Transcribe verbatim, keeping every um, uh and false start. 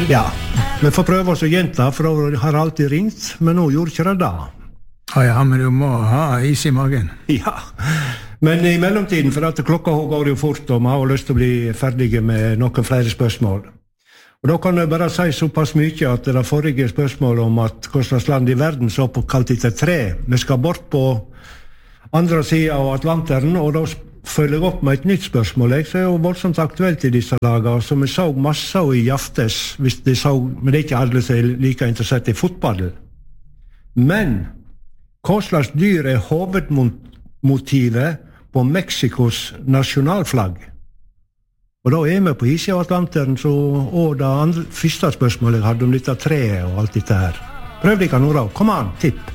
Ja, vi får prøve oss å gjenta, for hun har alltid ringt, men hun gjorde ikke det da. Ja, ja, men du må ha is i magen. Ja, men i mellomtiden, for at klokka går jo fort, og vi har lyst til å bli ferdige med noen flere spørsmål. Og da kan jeg bare si såpass mye at det forrige spørsmålet om at hva slags land i verden så på kalt etter tre, vi skal bort på andre siden av Atlanteren, og da følger jeg opp med et nytt spørsmål, jeg, så er jo voldsomt aktuelt i disse dager, som vi så masse i aftes, hvis de så, men det er ikke alle som er like interessert i fotball. Men hva slags dyr er hovedmotivet på Mexikos nasjonalflagg? Og da er vi på isen av Atlanteren, så, og det andre, første spørsmålet jeg hadde om dette treet og alt dette her. Prøv dere nå da, kom an, tipp!